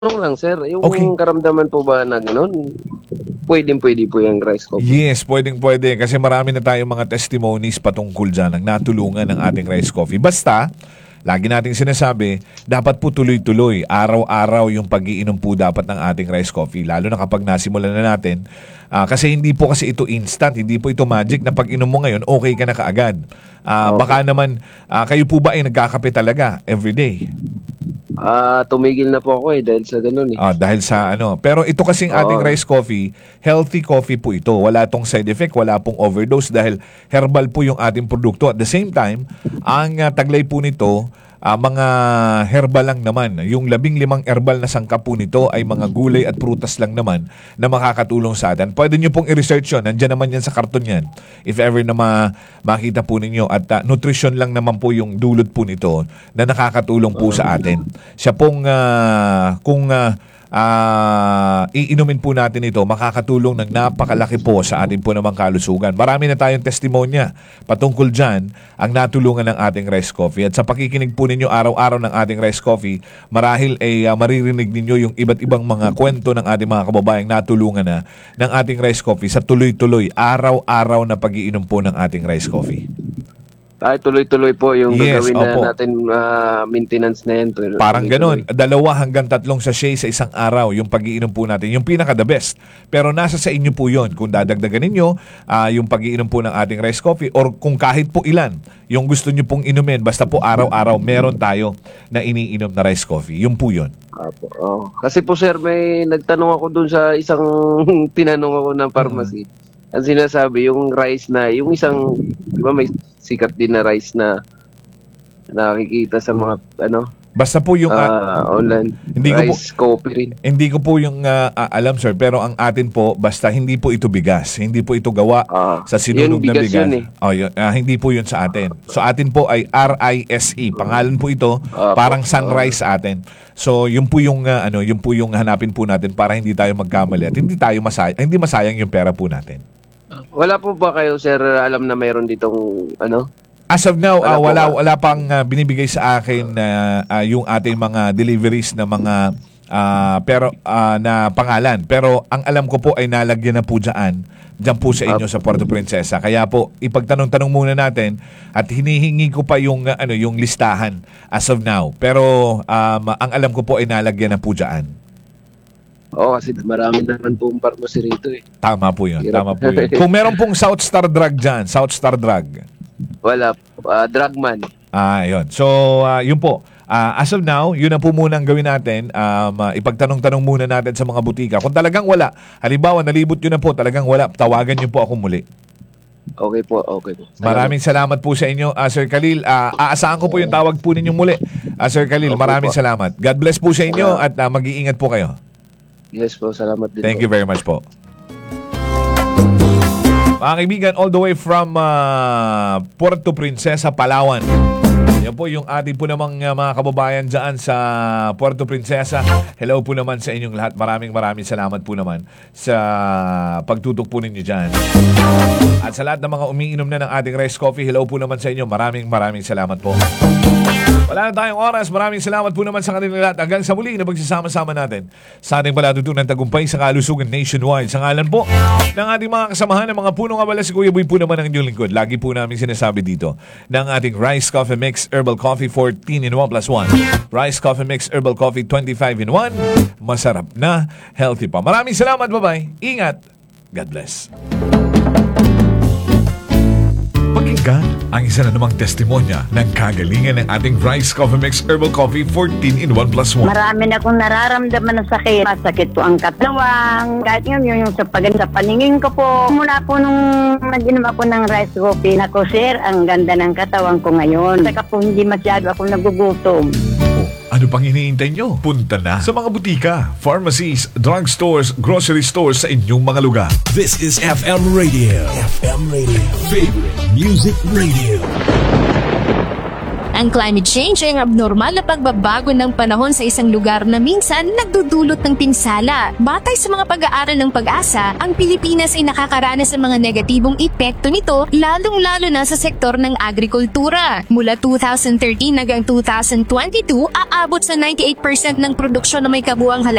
Tanong lang sir, yung Okay. karamdaman po ba na gano'n, pwedeng-pwede po yung rice coffee? Yes, pwedeng-pwede kasi marami na tayong mga testimonies patungkol dyan ang natulungan ng ating rice coffee. Basta, lagi nating sinasabi, dapat po tuloy-tuloy. Araw-araw yung pag-iinom po dapat ng ating rice coffee. Lalo na kapag nasimulan na natin. Kasi hindi po kasi ito instant, hindi po ito magic na pag inom mo ngayon, okay ka na kaagad. Okay. Baka naman, kayo po ba ay nagkakape talaga everyday? Tumigil na po ako dahil sa gano'n Dahil sa ano. Pero ito kasing ating Oo. rice coffee, healthy coffee po ito. Wala tong side effect, wala pong overdose dahil herbal po yung ating produkto. At the same time, ang taglay po nito, mga herbal lang naman. Yung 15 herbal na sangkap po nito ay mga gulay at prutas lang naman na makakatulong sa atin. Pwede nyo pong i-research yun. Nandiyan naman yan sa karton yan. If ever na makita po ninyo. At nutrition lang naman po yung dulot po nito na nakakatulong po sa atin. Siya pong kung iinumin po natin ito, makakatulong ng napakalaki po sa ating po namang kalusugan. Marami na tayong testimonya patungkol dyan ang natulungan ng ating rice coffee. At sa pakikinig po ninyo araw-araw ng ating rice coffee, marahil ay maririnig ninyo yung iba't ibang mga kwento ng ating mga kababayang natulungan na ng ating rice coffee sa tuloy-tuloy, araw-araw na pag-iinom po ng ating rice coffee. Tuloy-tuloy po yung Yes, gagawin opo. na natin maintenance na yan. Parang Tuloy-tuloy. ganon. 2 hanggang 3 sachet sa isang araw yung pag-iinom po natin. Yung pinaka-the best. Pero nasa sa inyo po yun. Kung dadagdagan ninyo yung pag-iinom po ng ating rice coffee or kung kahit po ilan yung gusto nyo pong inumin, basta po araw-araw meron tayo na iniinom na rice coffee. Yung po yun. Apo, kasi po sir, may nagtanong ako dun sa isang tinanong ako ng pharmacy. Ang sinasabi, yung rice na, yung isang, di ba may sikat din na rice na nakikita sa mga, Basta po yung... online. Hindi ko po- Rice coffee rin. hindi ko po yung alam sir, pero ang atin po, basta hindi po ito bigas. Hindi po ito gawa sa sinunog Yun, na bigas bigas. yun eh. Hindi po yun sa atin. So atin po ay RISE. Pangalan po ito, parang sunrise sa atin. So yun po yung yun po yung hanapin po natin para hindi tayo magkamali at hindi masayang yung pera po natin. Wala po ba kayo, sir, alam na mayroon ditong, As of now, Wala po ba? wala pang binibigay sa akin na yung ating mga deliveries na mga na pangalan. Pero ang alam ko po ay nalagyan na po dyan po sa inyo sa Puerto Princesa. Kaya po ipagtanong-tanong muna natin at hinihingi ko pa yung yung listahan as of now. Pero ang alam ko po ay nalagyan na po dyan. Oo, kasi marami naman pong pharmacy rito eh. Tama po yun. Hirap. Tama po yun. Kung meron pong South Star Drug dyan, South Star Drug. Wala, Drugman. Yun. So, yun po. As of now, yun na po muna ang gawin natin. Ipagtanong-tanong muna natin sa mga butika. Kung talagang wala, halimbawa, nalibot yun na po, talagang wala, tawagan nyo po ako muli. Okay po. Maraming salamat po sa inyo, Sir Khalil. Aasahan ko po yung tawag po ninyong muli. Sir Khalil, Okay maraming po. salamat. God bless po sa inyo at mag-iingat po kayo. Yes po, salamat din Thank po. you very much po. Mga kaibigan, all the way from Puerto Princesa, Palawan. Yan po yung ating po namang mga kababayan dyan sa Puerto Princesa. Hello po naman sa inyong lahat. Maraming salamat po naman sa pagtutok po ninyo dyan. At sa lahat ng mga umiinom na ng ating rice coffee, hello po naman sa inyo. Maraming salamat po. Wala na tayong oras. Maraming salamat po naman sa kanilang lahat. Hanggang sa muli na magsasama-sama natin sa ating palatutunan tagumpay sa kalusugan nationwide. Sa ngalan po ng ating mga kasamahan ng mga punong abala, si Kuya Boy po naman ang inyong lingkod. Lagi po namin sinasabi dito ng ating Rice Coffee Mix Herbal Coffee 14 in 1 plus 1. Rice Coffee Mix Herbal Coffee 25 in 1. Masarap na, healthy pa. Maraming salamat. Bye-bye. Ingat. God bless. Pakinggan ang isa na namang testimonya ng kagalingan ng ating Rice Coffee Mix Herbal Coffee 14 in 1 plus 1. Marami na akong nararamdaman na sakit. Masakit po ang katawan. Kahit ngayon yung sa paningin ko po. Mula po nung nag-inom ako ng rice coffee, nako sir, ang ganda ng katawan ko ngayon. Saka po hindi masyado ako nagugutom. Ano pang iniintay nyo? Punta na sa mga butika, pharmacies, drugstores, grocery stores sa inyong mga lugar. This is FM Radio. FM Radio. Favorite Music Radio. Ang climate change ay ang abnormal na pagbabago ng panahon sa isang lugar na minsan nagdudulot ng pinsala. Batay sa mga pag-aaral ng Pag-asa, ang Pilipinas ay nakakaranas ng mga negatibong epekto nito, lalong-lalo na sa sektor ng agrikultura. Mula 2013 hanggang 2022, aabot sa 98% ng produksyon na may kabuang halaga